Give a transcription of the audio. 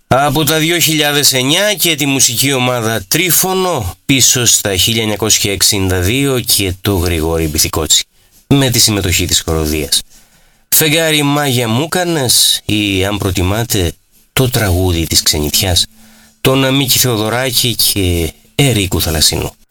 Από τα 2009 και τη μουσική ομάδα Τρίφωνο πίσω στα 1962 και το Γρηγόρη Μπιθικότσι με τη συμμετοχή της χοροδίας. Φεγγάρι μάγια μου κάνες ή αν προτιμάτε το τραγούδι της ξενιτιάς, τον Μίκη Θεοδωράκη και Ερίκου Θαλασσινού.